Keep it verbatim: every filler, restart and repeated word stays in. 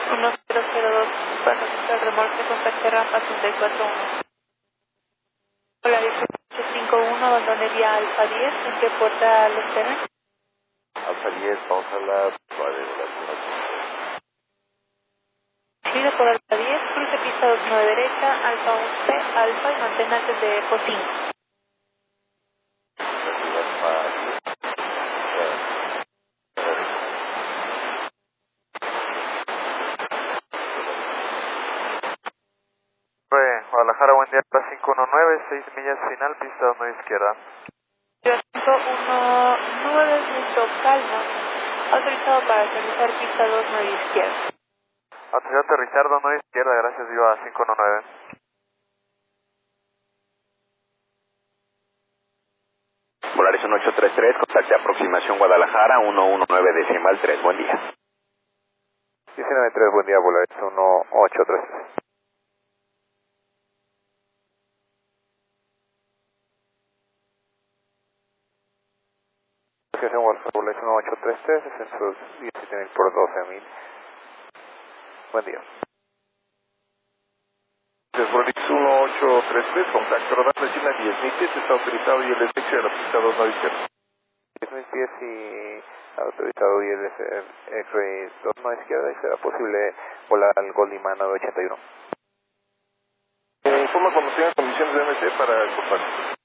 uno cero cero dos, pasajero remolque, contacte rampa treinta y cuatro uno. Polaris ocho cinco uno, abandone vía Alfa diez, ¿en qué puerta lo esperan? Alfa diez, vamos a la prueba de volación. Sigue por Alfa diez, cruce pista dos nueve derecha, Alfa once, Alfa y mantenga antes de Potín. Guadalajara, buen día, cinco uno nueve, seis millas final, pista dos nueve izquierda. cinco uno nueve, punto calma, autorizado para aterrizar pista dos nueve izquierda. Autorizado a aterrizar dos nueve izquierda, gracias, viva cinco uno nueve. Polaris uno ocho tres tres, contacte aproximación Guadalajara, uno uno nueve decimal tres, buen día. diecinueve tres, buen día, Polaris uno ocho tres tres. Polaris uno ocho tres tres, descensos diecisiete mil por doce mil. Buen día. Polaris uno ocho tres tres, contacto rodar, decina diez mil pies, está autorizado y el despeche de la pista dos nueve izquierda. diez mil pies y autorizado y el X-Ray dos nueve izquierda y será posible volar al Goldman nueve ochenta y uno. Eh, informa cuando tenga condiciones de M C para el